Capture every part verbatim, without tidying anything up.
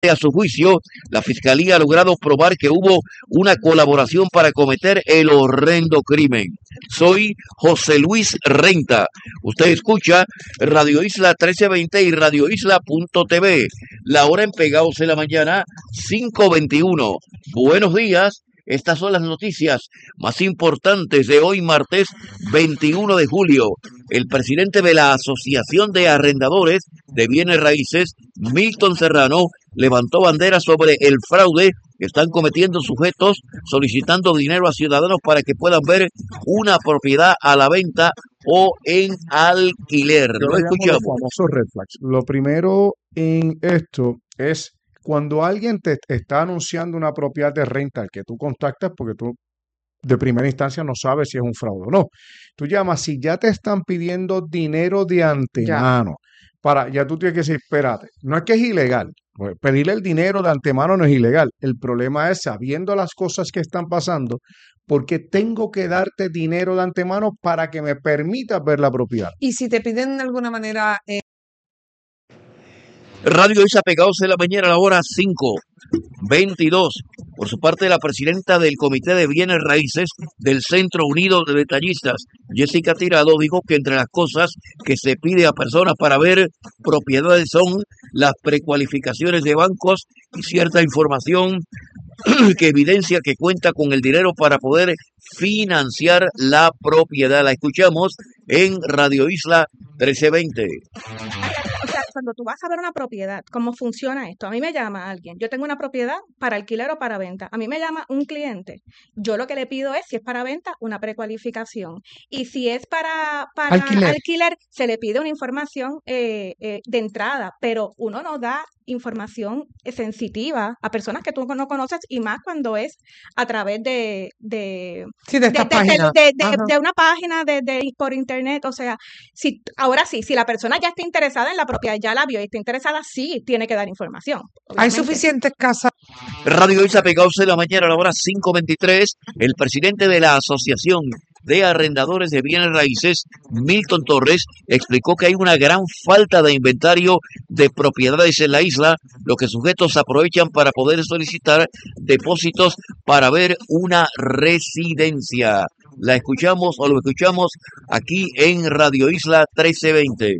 A su juicio, la Fiscalía ha logrado probar que hubo una colaboración para cometer el horrendo crimen. Soy José Luis Renta. Usted escucha Radio Isla trece veinte y Radio Isla punto t v. La hora en Pegados en la mañana, cinco veintiuno. Buenos días. Estas son las noticias más importantes de hoy, martes veintiuno de julio. El presidente de la Asociación de Arrendadores de Bienes Raíces, Milton Serrano, levantó bandera sobre el fraude que están cometiendo sujetos solicitando dinero a ciudadanos para que puedan ver una propiedad a la venta o en alquiler. Yo Lo le llamo los escuchamos. famosos red flags. Lo primero en esto es cuando alguien te está anunciando una propiedad de renta al que tú contactas, porque tú de primera instancia no sabes si es un fraude o no. Tú llamas, si ya te están pidiendo dinero de Ya. antemano, para, ya tú tienes que decir, espérate, no es que es ilegal. Pues pedirle el dinero de antemano no es ilegal. El problema es sabiendo las cosas que están pasando, porque tengo que darte dinero de antemano para que me permitas ver la propiedad. Y si te piden de alguna manera, eh, Radio Isa Pegados en la mañana a la hora cinco veintidós. Por su parte, la presidenta del Comité de Bienes Raíces del Centro Unido de Detallistas, Jessica Tirado, dijo que entre las cosas que se pide a personas para ver propiedades son las precualificaciones de bancos y cierta información que evidencia que cuenta con el dinero para poder financiar la propiedad. La escuchamos en Radio Isla trece veinte. O sea, cuando tú vas a ver una propiedad, ¿cómo funciona esto? A mí me llama alguien, yo tengo una propiedad para alquiler o para venta. A mí me llama un cliente. Yo lo que le pido es, si es para venta, una precualificación. Y si es para, para alquiler. alquiler, se le pide una información eh, eh, de entrada, pero uno no da información sensitiva a personas que tú no conoces y más cuando es a través de, de, Sí, de de, estas de, de, páginas. de, de, Ajá. de una página de, de por internet. O sea, si ahora sí, si la persona ya está interesada en la propiedad, ya la vio y está interesada, sí tiene que dar información. Hay Obviamente. suficientes casas. Radio Isa Pegados en la mañana a la hora cinco veintitrés. El presidente de la Asociación de Arrendadores de Bienes Raíces, Milton Torres, explicó que hay una gran falta de inventario de propiedades en la isla, lo que sujetos aprovechan para poder solicitar depósitos para ver una residencia. La escuchamos o lo escuchamos aquí en Radio Isla trece veinte.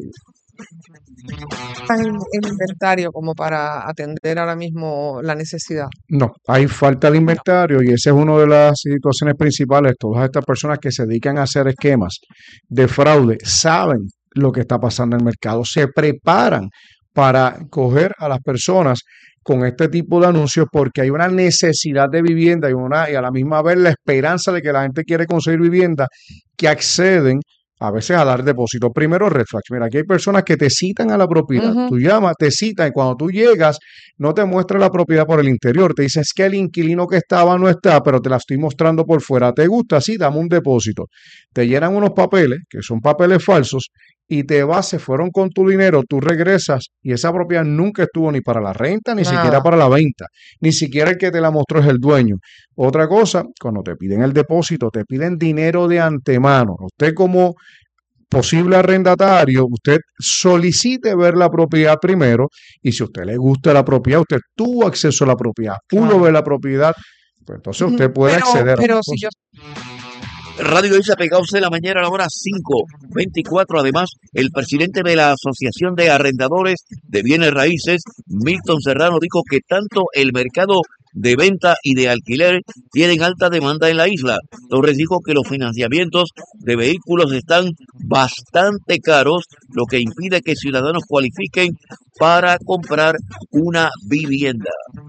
El, el inventario como para atender ahora mismo la necesidad. No, hay falta de inventario y esa es una de las situaciones principales. Todas estas personas que se dedican a hacer esquemas de fraude saben lo que está pasando en el mercado, se preparan para coger a las personas con este tipo de anuncios porque hay una necesidad de vivienda y, una, y a la misma vez la esperanza de que la gente quiere conseguir vivienda, que acceden a veces a dar depósito. Primero, red flags. Mira, aquí hay personas que te citan a la propiedad. Ujú. Tú llamas, te citan y cuando tú llegas no te muestra la propiedad por el interior. Te dicen, es que el inquilino que estaba no está, pero te la estoy mostrando por fuera. ¿Te gusta? Sí, dame un depósito. Te llenan unos papeles, que son papeles falsos, y te vas, se fueron con tu dinero, tú regresas y esa propiedad nunca estuvo ni para la renta, ni siquiera Nada. para la venta. Ni siquiera el que te la mostró es el dueño. Otra cosa, cuando te piden el depósito, te piden dinero de antemano. Usted como posible arrendatario, usted solicite ver la propiedad primero y si a usted le gusta la propiedad, usted tuvo acceso a la propiedad, pudo Claro. ver la propiedad, pues entonces Ujú. usted puede Pero, acceder a pero las si yo cosas. Radio Isa Pegados en la mañana a la hora cinco veinticuatro. Además, el presidente de la Asociación de Arrendadores de Bienes Raíces, Milton Serrano, dijo que tanto el mercado de venta y de alquiler tienen alta demanda en la isla. Torres dijo que los financiamientos de vehículos están bastante caros, lo que impide que ciudadanos cualifiquen para comprar una vivienda.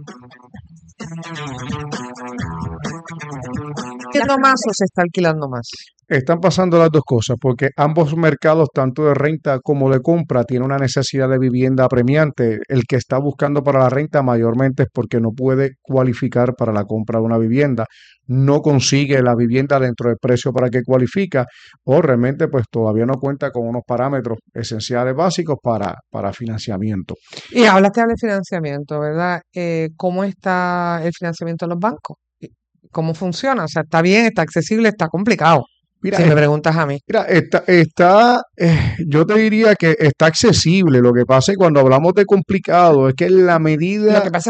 alquilando más o se está alquilando más. Están pasando las dos cosas, porque ambos mercados, tanto de renta como de compra, tienen una necesidad de vivienda apremiante. El que está buscando para la renta mayormente es porque no puede cualificar para la compra de una vivienda, no consigue la vivienda dentro del precio para que cualifica, o realmente pues todavía no cuenta con unos parámetros esenciales básicos para, para financiamiento. Y hablaste del financiamiento, ¿verdad? Eh, ¿cómo está el financiamiento en los bancos? ¿Cómo funciona? O sea, está bien, está accesible, está complicado. Mira, si eh, me preguntas a mí. mira, está, está eh, yo te diría que está accesible. Lo que pasa es que cuando hablamos de complicado es que en la Lo medida que pasa